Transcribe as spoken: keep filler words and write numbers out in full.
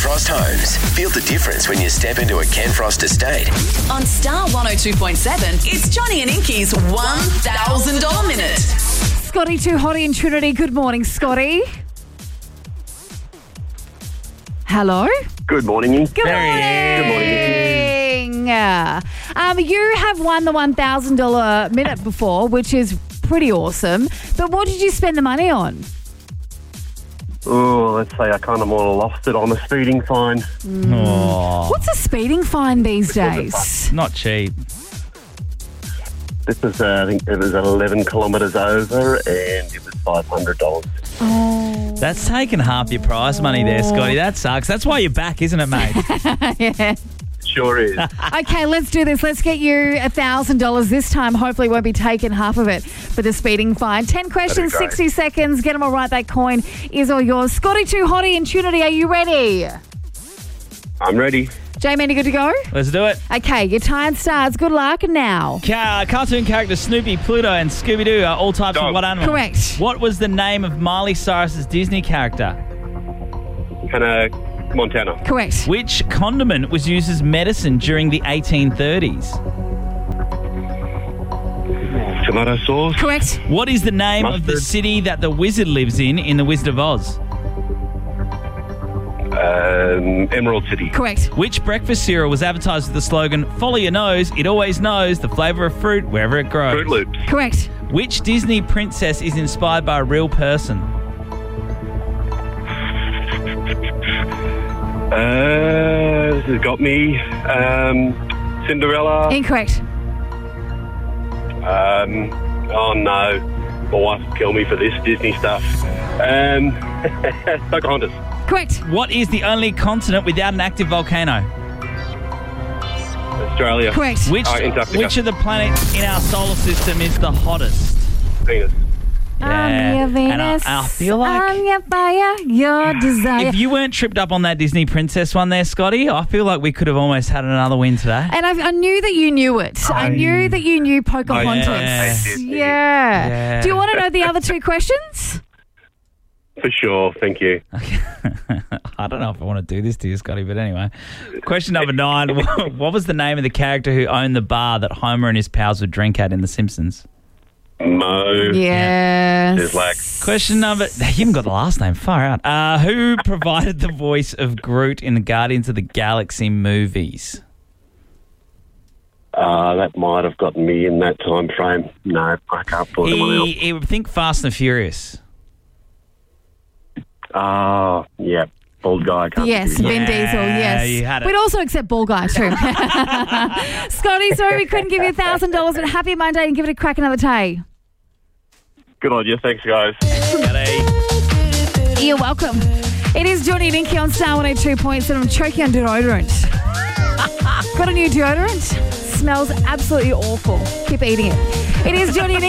Frost Homes. Feel the difference when you step into a Ken Frost estate. On Star one oh two point seven, it's Johnny and Inky's one thousand dollars Minute. Scotty Too Hottie and Trinity. Good morning, Scotty. Hello? Good morning, Inky. Good There morning. he Good morning. Uh, Um, you have won the one thousand dollars Minute before, which is pretty awesome. But what did you spend the money on? Oh, let's say I kind of more lost it on a speeding fine. Oh, What's a speeding fine these days? not cheap. This was, uh, I think it was eleven kilometres over and it was five hundred dollars. Oh. That's taken half your prize money there, Scotty. That sucks. That's why you're back, isn't it, mate? Yeah. Sure is. Okay, let's do this. Let's get you one thousand dollars this time. Hopefully won't be taken half of it for the speeding fine. ten questions, great. sixty seconds. Get them all right. That coin is all yours. Scotty Too Hottie and Trinity, are you ready? I'm ready. J-Mandy, good to go? Let's do it. Okay, your time starts. Good luck now. Ca- cartoon characters Snoopy, Pluto, and Scooby-Doo are all types Dog. of what animal? Correct. What was the name of Miley Cyrus's Disney character? Hannah Montana. Correct. Which condiment was used as medicine during the eighteen thirties? Tomato sauce. Correct. What is the name of the Mustard. city that the wizard lives in in The Wizard of Oz? Um, Emerald City. Correct. Which breakfast cereal was advertised with the slogan, "Follow your nose, it always knows the flavour of fruit wherever it grows"? Fruit Loops. Correct. Which Disney princess is inspired by a real person? Uh, this has got me. Um, Cinderella. Incorrect. Um, oh no. My wife will kill me for this Disney stuff. Um, Pocahontas. Correct. What is the only continent without an active volcano? Australia. Correct. Which Oh, Antarctica. which of the planets in our solar system is the hottest? Venus. I'm your Venus. And I, and I feel like I'm your fire, your desire. if you weren't tripped up on that Disney princess one there, Scotty, I feel like we could have almost had another win today. And I, I knew that you knew it. I knew that you knew Pocahontas. yeah. I did. Yeah. Yeah. Do you want to know the other two questions? For sure. Thank you. I don't know if I want to do this to you, Scotty, but anyway. Question number nine. What was the name of the character who owned the bar that Homer and his pals would drink at in The Simpsons? Mo. Yes. There's like Question number... You haven't got the last name. Far out. Uh, who provided the voice of Groot in the Guardians of the Galaxy movies? Uh, that might have gotten me in that time frame. No, I can't pull anyone else. He, he would think Fast and Furious. Ah, yeah. Bald guy. Can't Yes, be- Vin Yeah, Diesel, yes. you had it. We'd also accept Ball Guy too. Scotty, sorry we couldn't give you one thousand dollars, but happy Monday and give it a crack another day. Good on you. Thanks, guys. You're welcome. It is Johnny and Inky on Star one oh two point seven. I'm choking on deodorant. Got a new deodorant? Smells absolutely awful. Keep eating it. It is Johnny and